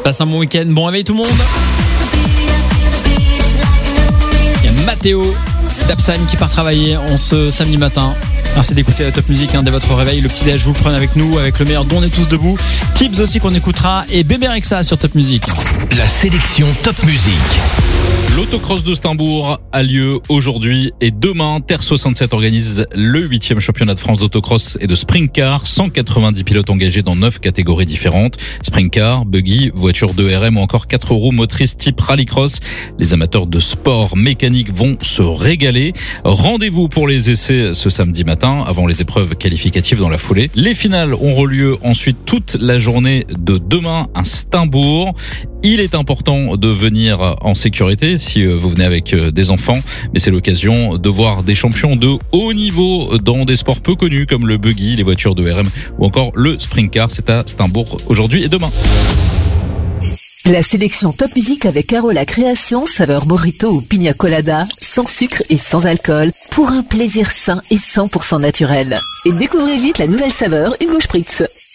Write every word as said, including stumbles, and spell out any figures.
Passe un bon week-end, bon réveil tout le monde. Il y a Mathéo Dapsan qui part travailler en ce samedi matin. Merci d'écouter la Top Music hein, dès votre réveil. Le petit déj, vous le prenez avec nous, avec le meilleur dont on est tous debout. Tips aussi qu'on écoutera et Bébé Rexha sur Top Music. La sélection Top Music. L'autocross de Steimbourg a lieu aujourd'hui et demain. Terre soixante-sept organise le huitième championnat de France d'autocross et de sprint car. cent quatre-vingt-dix pilotes engagés dans neuf catégories différentes. Sprint car, buggy, voiture de R M ou encore quatre roues motrices type rallycross. Les amateurs de sport mécanique vont se régaler. Rendez-vous pour les essais ce samedi matin avant les épreuves qualificatives dans la foulée. Les finales auront lieu ensuite toute la journée de demain à Steimbourg. Il est important de venir en sécurité si vous venez avec des enfants, mais c'est l'occasion de voir des champions de haut niveau dans des sports peu connus comme le buggy, les voitures de R M ou encore le sprint car. C'est à Steimbourg aujourd'hui et demain. La sélection Top Music avec Carola Création, saveur mojito ou pina colada, sans sucre et sans alcool, pour un plaisir sain et cent pour cent naturel. Et découvrez vite la nouvelle saveur Hugo Spritz.